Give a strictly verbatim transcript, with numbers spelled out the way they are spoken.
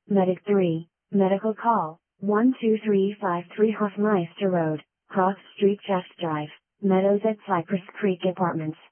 Medic three, medical call, one two three five three Hoffmeister Road, Cross Street Chest Drive, Meadows at Cypress Creek Apartments.